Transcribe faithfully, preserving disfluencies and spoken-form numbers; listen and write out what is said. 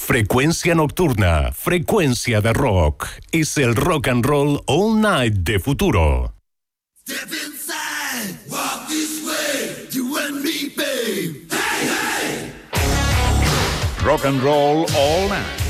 Frecuencia nocturna, frecuencia de rock. Es el rock and roll all night de Futuro. Step inside, walk this way, you and me, babe. Hey, hey. Rock and roll all night.